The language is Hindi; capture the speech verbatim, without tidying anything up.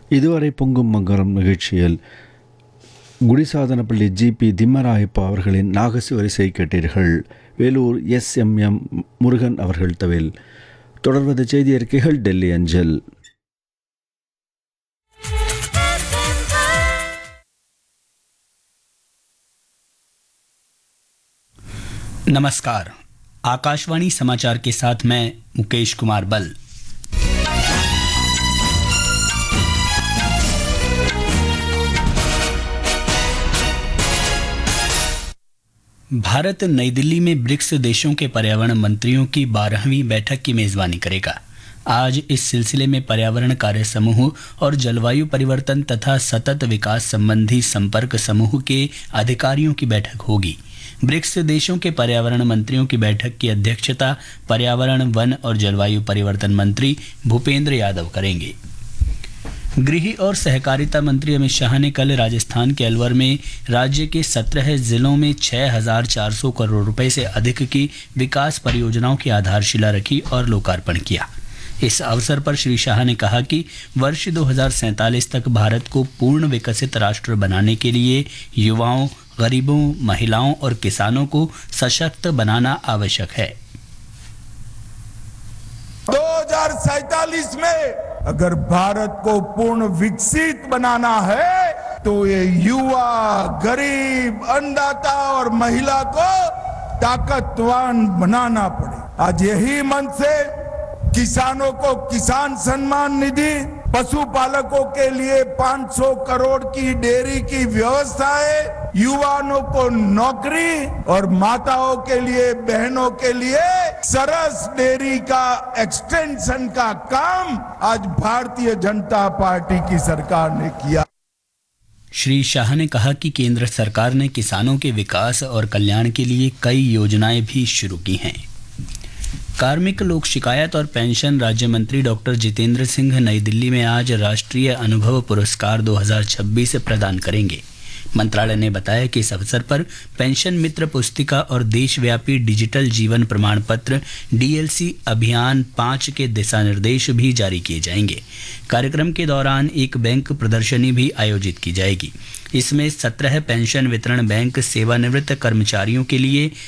இதுவரை பொங்கும் மங்கரம் நிகழ்ச்சியில் குடிசாதனப்பள்ளி ஜிபி திம்மராயப்பா அவர்களின் நாகசு வரிசை கேட்டீர்கள். Vellore S M M Murugan அவர்கள் தவில். தொடர்வது செய்தி அறிக்கைகள் டெல்லி அஞ்சல். नमस्कार, आकाशवाणी समाचार के साथ मैं मुकेश कुमार बल। भारत नई दिल्ली में ब्रिक्स देशों के पर्यावरण मंत्रियों की बारहवीं बैठक की मेजबानी करेगा। आज इस सिलसिले में पर्यावरण कार्य समूह और जलवायु परिवर्तन तथा सतत विकास संबंधी संपर्क समूह के अधिकारियों की बैठक होगी। ब्रिक्स देशों के पर्यावरण मंत्रियों की बैठक की अध्यक्षता पर्यावरण, वन और जलवायु परिवर्तन मंत्री भूपेंद्र यादव करेंगे। गृह और सहकारिता मंत्री अमित शाह ने कल राजस्थान के अलवर में राज्य के सत्रह जिलों में छह हजार चार सौ करोड़ रुपए से अधिक की विकास परियोजनाओं की आधारशिला रखी और लोकार्पण किया। इस अवसर पर श्री शाह ने कहा कि वर्ष दो हज़ार सैंतालीस तक भारत को पूर्ण विकसित राष्ट्र बनाने के लिए युवाओं, गरीबों, महिलाओं और किसानों को सशक्त बनाना आवश्यक है। दो हज़ार सैंतालीस में अगर भारत को पूर्ण विकसित बनाना है तो ये युवा, गरीब, अन्नदाता और महिला को ताकतवान बनाना पड़े। आज यही मन से किसानों को किसान सम्मान निधि, पशुपालकों के लिए पाँच सौ करोड़ की डेयरी की व्यवस्था है, युवाओं को नौकरी और माताओं के लिए, बहनों के लिए सरस डेयरी का एक्सटेंशन का काम आज भारतीय जनता पार्टी की सरकार ने किया। श्री शाह ने कहा कि केंद्र सरकार ने किसानों के विकास और कल्याण के लिए कई योजनाएं भी शुरू की हैं। कार्मिक लोक शिकायत और पेंशन राज्य मंत्री डॉक्टर जितेंद्र सिंह नई दिल्ली में आज राष्ट्रीय अनुभव पुरस्कार दो हज़ार छब्बीस प्रदान करेंगे। मंत्रालय ने बताया कि इस अवसर पर पेंशन मित्र पुस्तिका और देशव्यापी डिजिटल जीवन प्रमाण पत्र डीएलसी अभियान पाँच के दिशा निर्देश भी जारी किए जाएंगे। कार्यक्रम के दौरान एक बैंक प्रदर्शनी भी आयोजित की जाएगी। इसमें सत्रह पेंशन वितरण बैंक सेवानिवृत्त कर्मचारियों के लिए